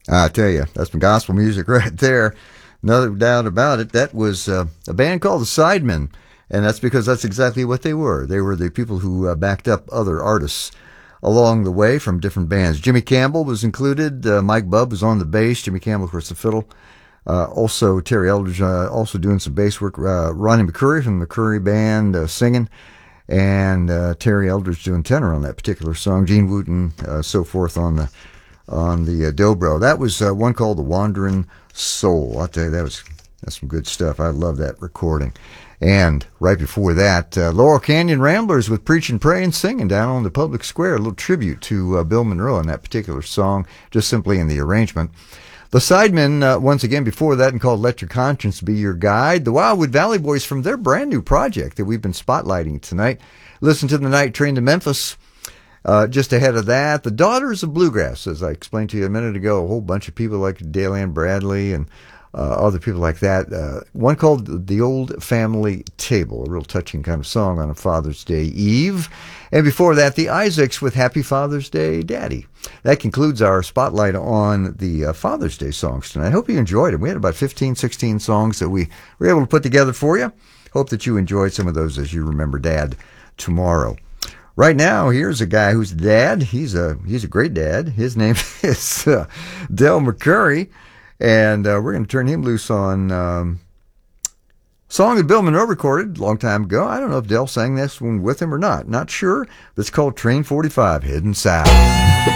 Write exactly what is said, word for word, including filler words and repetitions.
I tell you, that's some gospel music right there. No doubt about it. That was uh, a band called the Sidemen, and that's because that's exactly what they were. They were the people who uh, backed up other artists along the way from different bands. Jimmy Campbell was included. Uh, Mike Bubb was on the bass. Jimmy Campbell, of course, the fiddle. Uh, also, Terry Eldridge uh, also doing some bass work. Uh, Ronnie McCoury from the McCoury Band uh, singing. And uh, Terry Eldridge doing tenor on that particular song. Gene Wooten, uh, so forth on the on the uh, dobro. That was uh, one called The Wandering Soul. I'll tell you, that was that's some good stuff. I love that recording. And right before that, uh, Laurel Canyon Ramblers with Preach and Pray and Singing down on the public square. A little tribute to uh, Bill Monroe on that particular song, just simply in the arrangement. The Sidemen, uh, once again, before that, and called Let Your Conscience Be Your Guide. The Wildwood Valley Boys from their brand new project that we've been spotlighting tonight. Listen to the Night Train to Memphis. Uh, just ahead of that, the Daughters of Bluegrass, as I explained to you a minute ago, a whole bunch of people like Dale Ann Bradley and uh, other people like that. Uh, one called The Old Family Table, a real touching kind of song on a Father's Day Eve. And before that, the Isaacs with Happy Father's Day, Daddy. That concludes our spotlight on the uh, Father's Day songs tonight. I hope you enjoyed it. We had about fifteen, sixteen songs that we were able to put together for you. Hope that you enjoyed some of those as you remember Dad tomorrow. Right now, here's a guy who's dad. He's a he's a great dad. His name is uh, Del McCoury, and uh, we're going to turn him loose on um, a song that Bill Monroe recorded a long time ago. I don't know if Del sang this one with him or not. Not sure, but it's called Train forty-five, Heading South.